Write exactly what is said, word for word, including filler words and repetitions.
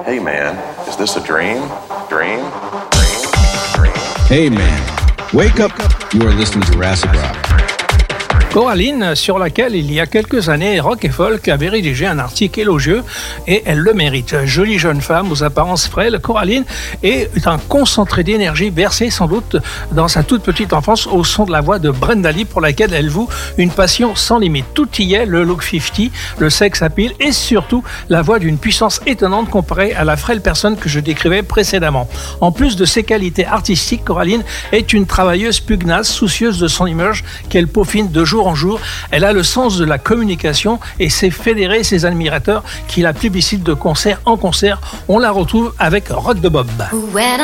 Hey man, is this a dream? Dream? Dream? Dream? Hey man, wake up. You are listening to Jurassic Rock. Coraline, sur laquelle il y a quelques années, Rock et Folk avait rédigé un article élogieux et elle le mérite. Jolie jeune femme aux apparences frêles, Coraline est un concentré d'énergie versé sans doute dans sa toute petite enfance au son de la voix de Brenda Lee pour laquelle elle voue une passion sans limite. Tout y est, le look cinquante, le sex appeal et surtout la voix d'une puissance étonnante comparée à la frêle personne que je décrivais précédemment. En plus de ses qualités artistiques, Coraline est une travailleuse pugnace, soucieuse de son image qu'elle peaufine de jour en jour. Elle a le sens de la communication et sait fédérer ses admirateurs qui la plébiscitent de concert en concert. On la retrouve avec Rock de Bob.